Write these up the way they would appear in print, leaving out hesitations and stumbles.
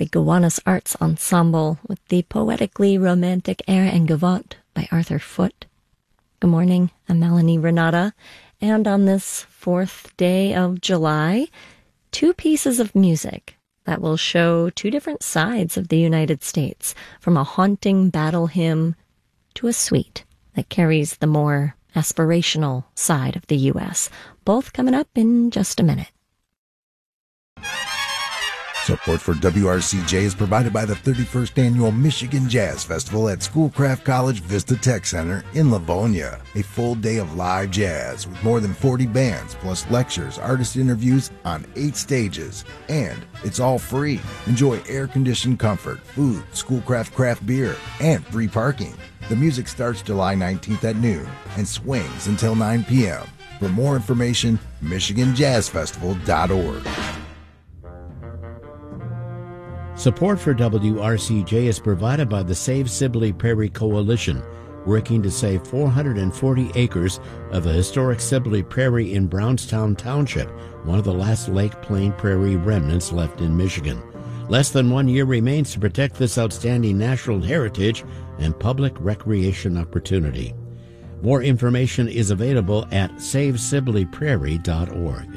the Gowanus Arts Ensemble with the poetically romantic Air and Gavotte by Arthur Foote. Good morning, I'm Melanie Renata, and on this 4th day of July, 2 pieces of music that will show 2 different sides of the United States, from a haunting battle hymn to a suite that carries the more aspirational side of the U.S., both coming up in just a minute. Support for WRCJ is provided by the 31st Annual Michigan Jazz Festival at Schoolcraft College Vista Tech Center in Livonia. A full day of live jazz with more than 40 bands, plus lectures, artist interviews on 8 stages. And it's all free. Enjoy air-conditioned comfort, food, Schoolcraft craft beer, and free parking. The music starts July 19th at noon and swings until 9 p.m. For more information, MichiganJazzFestival.org. Support for WRCJ is provided by the Save Sibley Prairie Coalition, working to save 440 acres of the historic Sibley Prairie in Brownstown Township, one of the last Lake Plain Prairie remnants left in Michigan. Less than 1 year remains to protect this outstanding natural heritage and public recreation opportunity. More information is available at SaveSibleyPrairie.org.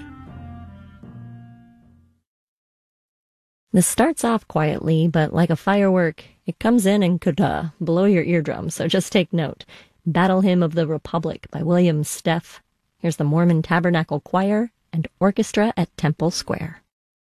This starts off quietly, but like a firework, it comes in and could blow your eardrum, so just take note. Battle Hymn of the Republic by William Steff. Here's the Mormon Tabernacle Choir and Orchestra at Temple Square.